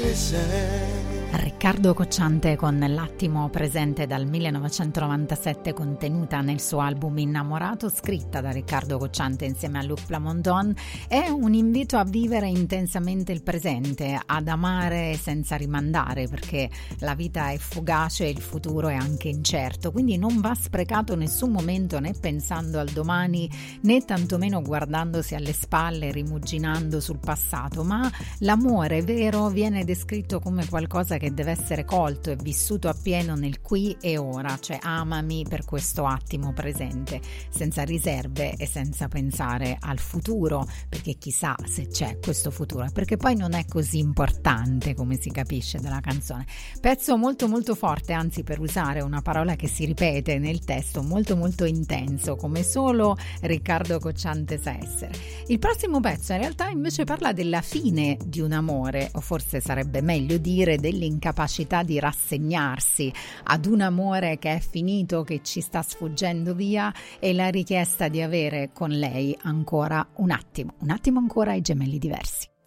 che sei. Riccardo Cocciante con L'attimo presente dal 1997, contenuta nel suo album Innamorato, scritta da Riccardo Cocciante insieme a Luc Plamondon. È un invito a vivere intensamente il presente, ad amare senza rimandare, perché la vita è fugace e il futuro è anche incerto, quindi non va sprecato nessun momento, né pensando al domani né tantomeno guardandosi alle spalle, rimuginando sul passato, ma l'amore vero viene descritto come qualcosa che deve essere colto e vissuto appieno nel qui e ora, cioè amami per questo attimo presente, senza riserve e senza pensare al futuro, perché chissà se c'è questo futuro, perché poi non è così importante, come si capisce dalla canzone. Pezzo molto molto forte, anzi, per usare una parola che si ripete nel testo, molto molto intenso, come solo Riccardo Cocciante sa essere. Il prossimo pezzo in realtà invece parla della fine di un amore, o forse sarebbe meglio dire dell'incapacità di rassegnarsi ad un amore che è finito, che ci sta sfuggendo via, e la richiesta di avere con lei ancora un attimo ancora ai gemelli diversi.